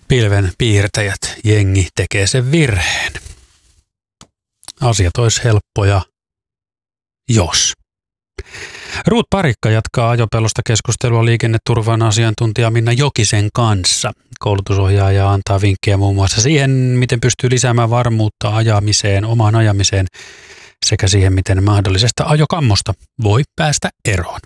Pilven piirtäjät, jengi tekee sen virheen. Asiat olisi helppoja, jos. Ruut Parikka jatkaa ajopelosta keskustelua liikenneturvan asiantuntija Minna Jokisen kanssa. Koulutusohjaaja antaa vinkkejä muun muassa siihen, miten pystyy lisäämään varmuutta ajamiseen, omaan ajamiseen sekä siihen, miten mahdollisesta ajokammosta voi päästä eroon.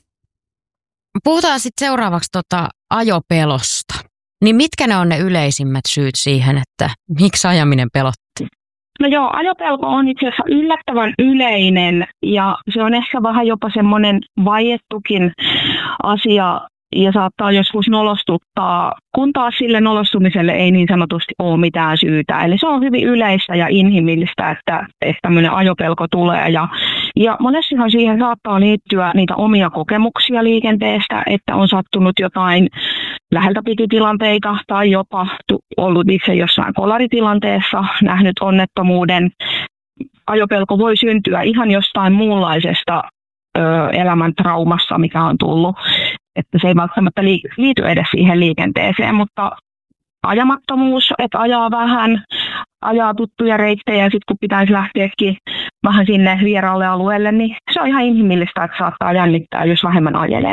Puhutaan sitten seuraavaksi ajopelosta. Niin mitkä ne on ne yleisimmät syyt siihen, että miksi ajaminen pelotti? No joo, ajopelko on itse asiassa yllättävän yleinen ja se on ehkä vähän jopa semmoinen vaiettukin asia ja saattaa joskus nolostuttaa, kun taas sille nolostumiselle ei niin sanotusti ole mitään syytä. Eli se on hyvin yleistä ja inhimillistä, että tämmöinen ajopelko tulee. Ja monestihan siihen saattaa liittyä niitä omia kokemuksia liikenteestä, että on sattunut jotain läheltä piti tilanteita tai jopa ollut itse jossain kolaritilanteessa, nähnyt onnettomuuden. Ajopelko voi syntyä ihan jostain muunlaisesta elämän traumassa, mikä on tullut. Että se ei välttämättä liity edes siihen liikenteeseen, mutta ajamattomuus, että ajaa vähän, ajaa tuttuja reittejä ja sitten kun pitäisi lähteäkin vähän sinne vieraalle alueelle, niin se on ihan inhimillistä, että saattaa jännittää, jos vähemmän ajelee.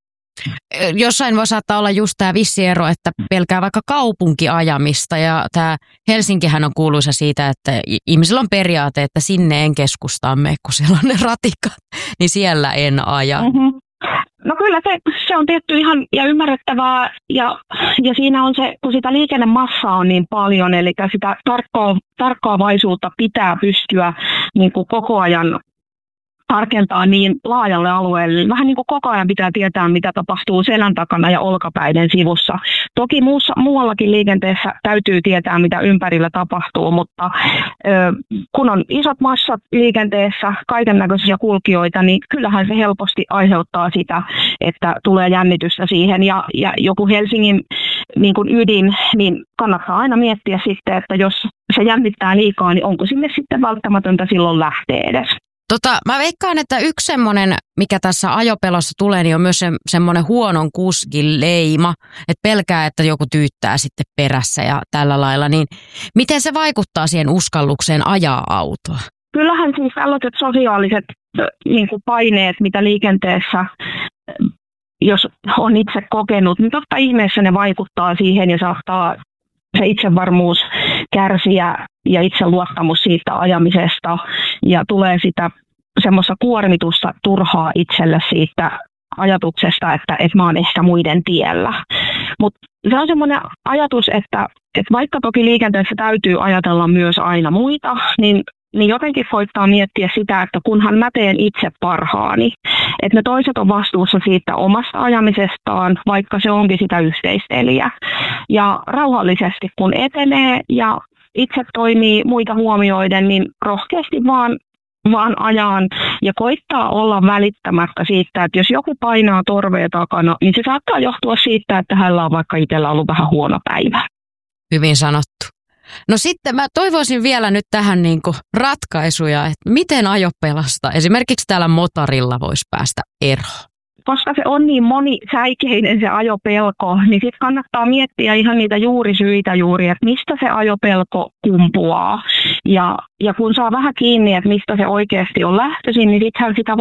Jossain voi saattaa olla just tämä vissi ero, että pelkää vaikka kaupunkiajamista ja tämä Helsinkihän on kuuluisa siitä, että ihmisillä on periaate, että sinne en keskustaan mene, kun siellä on ne ratikat, niin siellä en aja. Mm-hmm. No kyllä se on tietty ihan ja ymmärrettävää ja siinä on se, kun sitä liikennemassaa on niin paljon, eli sitä tarkkaavaisuutta pitää pystyä niin kuin koko ajan tarkentaa niin laajalle alueelle. Vähän niin kuin koko ajan pitää tietää, mitä tapahtuu selän takana ja olkapäiden sivussa. Toki muuallakin liikenteessä täytyy tietää, mitä ympärillä tapahtuu, mutta kun on isot massat liikenteessä, kaikennäköisiä kulkijoita, niin kyllähän se helposti aiheuttaa sitä, että tulee jännitystä siihen. Ja joku Helsingin niin kuin ydin, niin kannattaa aina miettiä sitten, että jos se jännittää liikaa, niin onko sinne sitten välttämätöntä silloin lähteä edes. Mä veikkaan, että yksi semmoinen, mikä tässä ajopelossa tulee, niin on myös semmoinen huonon kuskin leima, että pelkää, että joku tyyttää sitten perässä ja tällä lailla. Niin miten se vaikuttaa siihen uskallukseen ajaa autoa? Kyllähän siis tällaiset sosiaaliset niin kuin paineet, mitä liikenteessä, jos on itse kokenut, niin totta ihmeessä ne vaikuttaa siihen ja saattaa se itsevarmuus kärsiä ja itseluottamus siitä ajamisesta ja tulee sitä semmoista kuormitusta turhaa itselle siitä ajatuksesta, että mä oon ehkä muiden tiellä. Mutta se on semmoinen ajatus, että vaikka toki liikenteessä täytyy ajatella myös aina muita, niin jotenkin koittaa miettiä sitä, että kunhan mä teen itse parhaani, että ne toiset on vastuussa siitä omasta ajamisestaan, vaikka se onkin sitä yhteisteliä. Ja rauhallisesti kun etenee ja itse toimii muita huomioiden, niin rohkeasti vaan ajaan ja koittaa olla välittämättä siitä, että jos joku painaa torvea takana, niin se saattaa johtua siitä, että hänellä on vaikka itsellä ollut vähän huono päivä. Hyvin sanottu. No sitten mä toivoisin vielä nyt tähän niinku ratkaisuja, että miten ajopelasta esimerkiksi täällä motorilla voisi päästä eroon. Koska se on niin monisäikeinen se ajopelko, niin sitten kannattaa miettiä ihan niitä juurisyitä että mistä se ajopelko kumpuaa. Ja kun saa vähän kiinni, että mistä se oikeasti on lähtöisin, niin sittenhän sitä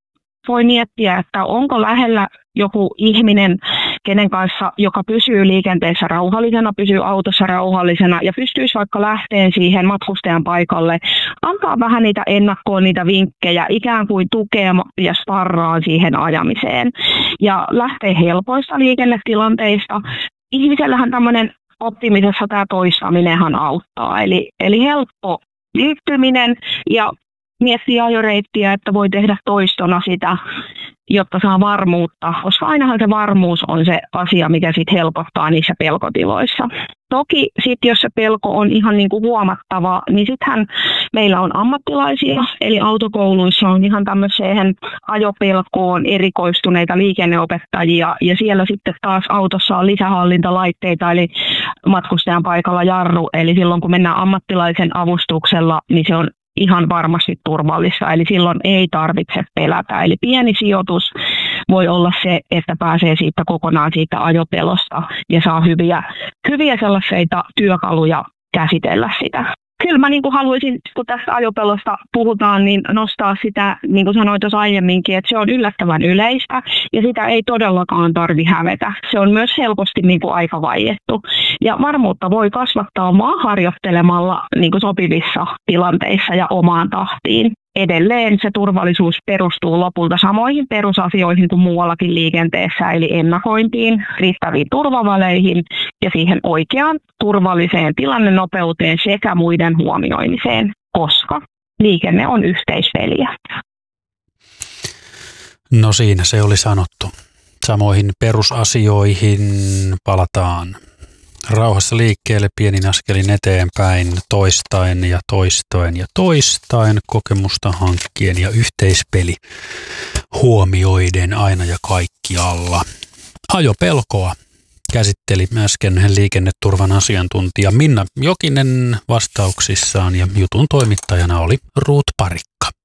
voi miettiä, että onko lähellä joku ihminen, kenen kanssa, joka pysyy liikenteessä rauhallisena, pysyy autossa rauhallisena ja pystyisi vaikka lähteen siihen matkustajan paikalle, antaa vähän niitä ennakkoon niitä vinkkejä, ikään kuin tukea ja sparraa siihen ajamiseen. Ja lähtee helpoista liikennetilanteista. Ihmisellähän tämmöinen oppimisessa tämä toistaminenhan auttaa, eli helppo liittyminen ja miettii ajoreittiä, että voi tehdä toistona sitä, jotta saa varmuutta, koska ainahan se varmuus on se asia, mikä sitten helpottaa niissä pelkotiloissa. Toki sitten, jos se pelko on ihan niin kuin huomattava, niin sittenhän meillä on ammattilaisia, eli autokouluissa on ihan tämmöiseen ajopelkoon erikoistuneita liikenneopettajia, ja siellä sitten taas autossa on lisähallintalaitteita, eli matkustajan paikalla jarru, eli silloin kun mennään ammattilaisen avustuksella, niin se on ihan varmasti turvallista, eli silloin ei tarvitse pelätä. Eli pieni sijoitus, voi olla se, että pääsee siitä kokonaan siitä ajopelosta ja saa hyviä sellaisia työkaluja käsitellä sitä. Kyllä mä niin kuin haluaisin, kun tästä ajopelosta puhutaan, niin nostaa sitä, niin kuin sanoin tuossa aiemminkin, että se on yllättävän yleistä ja sitä ei todellakaan tarvi hävetä. Se on myös helposti niin kuin aika vaiettu. Ja varmuutta voi kasvattaa harjoittelemalla niin kuin sopivissa tilanteissa ja omaan tahtiin. Edelleen se turvallisuus perustuu lopulta samoihin perusasioihin kuin muuallakin liikenteessä, eli ennakointiin, riittäviin turvaväleihin ja siihen oikeaan turvalliseen tilannenopeuteen sekä muiden huomioimiseen, koska liikenne on yhteispeliä. No siinä se oli sanottu. Samoihin perusasioihin palataan rauhassa liikkeelle pienin askelin eteenpäin, toistaen ja toistaen ja toistaen, kokemusta hankkien ja yhteispeli huomioiden aina ja kaikkialla. Ajopelkoa käsitteli äsken liikenneturvan asiantuntija Minna Jokinen vastauksissaan ja jutun toimittajana oli Ruut Parikka.